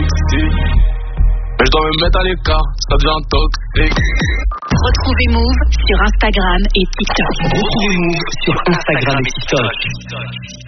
toxique. Mais je dois me mettre à l'écart, ça devient toxique. Retrouvez Move sur Instagram et TikTok. Retrouvez Move sur Instagram et TikTok.